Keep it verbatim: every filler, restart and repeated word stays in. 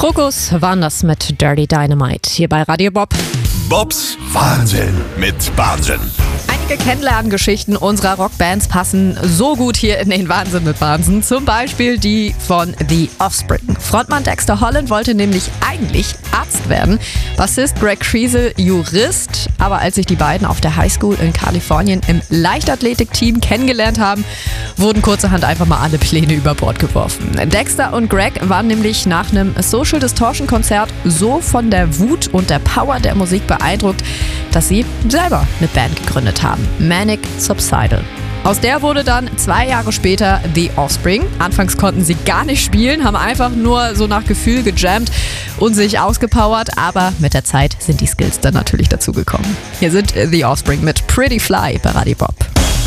Krokus waren das mit Dirty Dynamite hier bei Radio Bob. Bobs Wahnsinn mit Wahnsinn. Einige Kennenlerngeschichten unserer Rockbands passen so gut hier in den Wahnsinn mit Wahnsinn. Zum Beispiel die von The Offspring. Frontmann Dexter Holland wollte nämlich eigentlich Arzt werden, Bassist Greg Kriesel Jurist. Aber als sich die beiden auf der Highschool in Kalifornien im Leichtathletikteam kennengelernt haben, wurden kurzerhand einfach mal alle Pläne über Bord geworfen. Dexter und Greg waren nämlich nach einem Social Distortion Konzert so von der Wut und der Power der Musik beeindruckt, dass sie selber eine Band gegründet haben. Manic Subsidal. Aus der wurde dann zwei Jahre später The Offspring. Anfangs konnten sie gar nicht spielen, haben einfach nur so nach Gefühl gejammt und sich ausgepowert, aber mit der Zeit sind die Skills dann natürlich dazugekommen. Hier sind The Offspring mit Pretty Fly bei Radio Bob.